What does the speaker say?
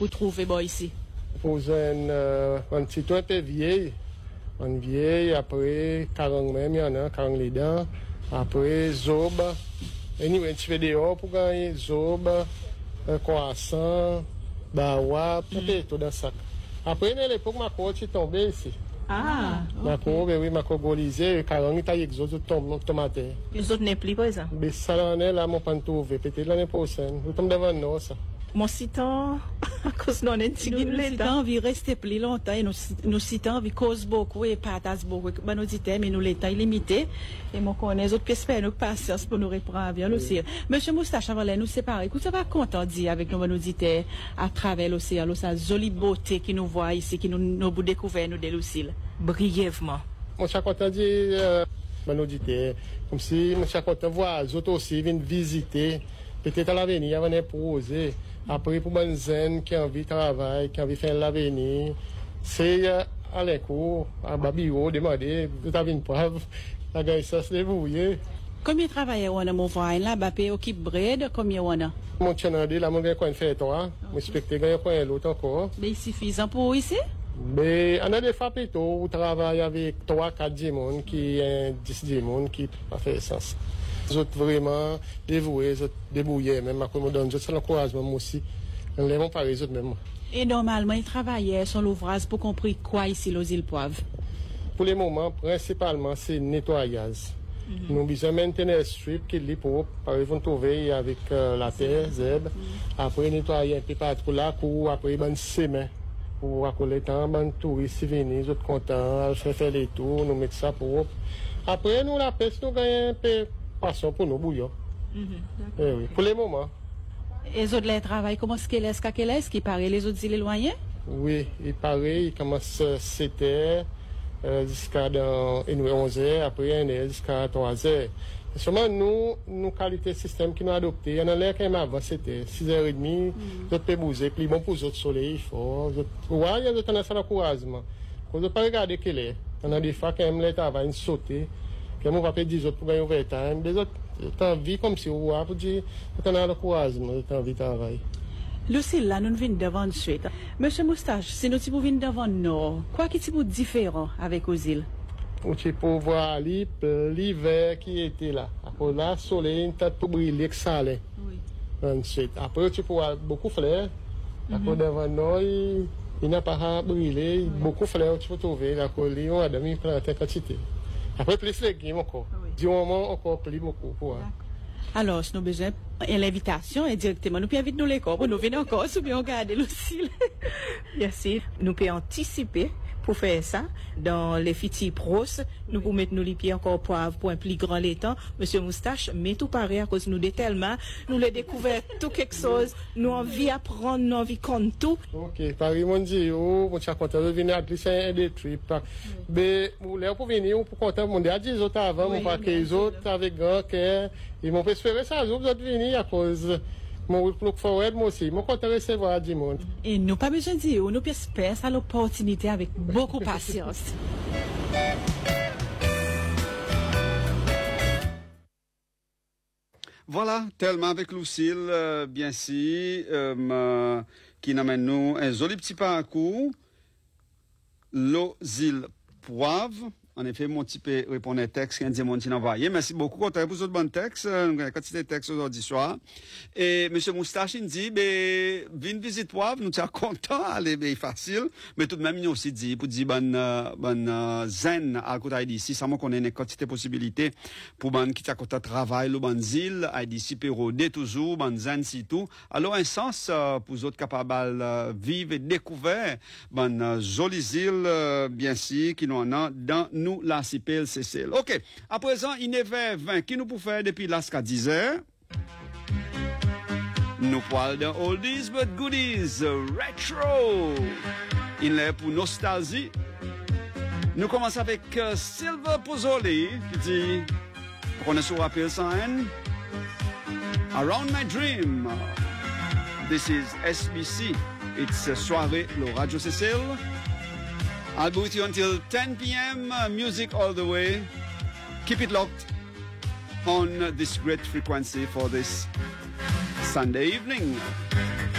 pour trouver bon ici? Pour un petit peu vieille. On vieille, après, 40 même, il y en a, 40 les dents. Après, zob. Anyway, tu fais dehors pour gagner zob, croissant, bawa, tout dans sac. Après, à l'époque, ma côte est tombée ici. Ah, ma côte, oui, ma côte golisée, 40 taille exos, tomate. Les autres n'est plus, par exemple? Mais ça, l'année, là, mon pan trouvé, peut-être l'année prochaine. Nous sommes devant nous, ça. Mon citant, à cause non intigine l'état. Nous envie rester plus longtemps et nous citons envie cause beaucoup et partage beaucoup. Ben nous disons, mais nous l'état est limité et mon connaît les autres pièces nous patience pour nous reprendre avion aussi. Monsieur Moustache, avant de nous séparer, écoute, ça va content dire avec nous, nous disons, à travers l'océan, sa jolie beauté qui nous voit ici, qui nous découvert, nous de Lucille. Brièvement. Mon cher content dire, nous disons, comme si mon cher content voir les autres aussi viennent visiter. Peut-être à l'avenir, on est posé. Après, pour les jeunes qui ont envie de travailler, qui ont envie de faire l'avenir, c'est à l'école, à Babio, demander, vous avez une preuve, la gagne ça, se débrouiller. Combien de travailleurs on a, mon voisin, là, Bapé, équipe bread, combien on a? Mon tchanade, là, mon gars, quand il fait toi, mon spectacle, gagne quand l'autre encore. Mais c'est suffisant pour ici? Mais on a des fois plutôt, on travaille avec 3-4 démons qui, 10 démons qui pas fait sens. Les autres vraiment dévoués, les autres débrouillés, même à quoi me donne, les autres c'est l'encouragement moi aussi. On les pas les autres même. Et normalement, ils travaillaient sur l'ouvrage pour comprendre quoi ici, aux îles Poivre? Pour le moment, principalement, c'est nettoyage. Nous avons besoin de maintenir le strip qui est pour, par exemple, trouver avec la terre, zèbre. Après, nettoyer un peu partout là, après, ben, semer. Pour accoler le temps, ben, touristes venir, les autres contents, faire les tours, nous mettre ça pour. Après, nous, la pêche, nous gagnons un peu. Passons pour nos bouillons. Oui, pour le moment. Et les autres les travaillent, comment est-ce qu'il paraît les autres îles éloignées? Oui, il paraît, il commence à 7 heures jusqu'à 11 heures, après 1 heure jusqu'à 3 heures. Seulement nous, qualité système qui nous a adopté, il y en a l'air quand même avant, c'était 6h30, d'autres peuvent bouger, plus bon pour les autres soleil, fort. Oui, il y a d'autres ça l'encouragement. Quand on ne pas regarder qu'il est, on a des fois quand même les travail sauter. Quand on va faire 10 autres pour gagner overtime, les autres, t'as envie comme si on a pour dire, t'en as l'encouragement, t'as envie de travailler. Lucille, là, nous venons devant de suite. Monsieur Moustache, si nous venons devant nous, quoi qui est différent avec aux îles? Tu peux voir l'hiver qui était là. Après là, le soleil, t'as tout brûlé, que ça allait. Oui. Ensuite, après, tu peux voir beaucoup de fleurs. Après, devant nous, il n'a pas brûlé, beaucoup de fleurs, tu peux trouver. La colline, on a mis plein de quantité. Après, plus les légumes encore. Du moment, encore plus beaucoup. Alors, si nous avons besoin l'invitation est directement, nous pouvons inviter nous les corps, nous venons encore, ou bien regarder Lucille. Merci. Nous pouvons anticiper pour faire ça. Dans les fitis pros, nous pouvons mettre nos les pieds encore poivre pour un plus grand laitant. Monsieur Moustache, mais tout pareil à cause de nous de tellement, nous les découvert tout quelque chose, nous envie apprendre, nous envie compte tout. Ok, Paris, mon Dieu, mon cher content de venir à plus un des trips. Mais, là, pour venir, pour content, mon Dieu, 10 autres avant, mon pas que les autres avec grand cœur, ils m'ont espéré ça, vous autres venir à cause. Mon look forward, moi aussi. Mon content de recevoir du monde. Et nous pas besoin de dire, nous espérons à l'opportunité avec beaucoup de patience. Voilà, tellement avec Lucille, bien sûr, qui n'amène nous un joli petit parcours. L'eau îles Poivre. En effet, mon type répondait texte qu'un dit mon petit envoyé. Merci beaucoup. Content pour ce bon texte. Quantité de texte aujourd'hui soir. Et monsieur Moustache, il dit, viens visiter Poivre, nous sommes contents, allez, facile. Mais tout de même, il a aussi dit, pour dire, zen, à côté d'ici, ça m'a connaît une quantité de possibilités pour qui t'a côté travail, le bon île, d'ici, pérodé toujours, zen, si tout. Alors, un sens, pour les autres capables, vivre et découvrir, jolies îles, bien sûr, qui nous en a dans nous la CPL CCL. Ok, à présent, il est vers 20 qui nous peut faire depuis l'asca 10 heures. Nous parlons de oldies but goodies, retro. Il est pour nostalgie. Nous commençons avec Silver Pozzoli qui dit, on est sur rappel sign, Around My Dream. This is SBC. It's soirée le Radio CCL. I'll be with you until 10 p.m. Music all the way. Keep it locked on this great frequency for this Sunday evening.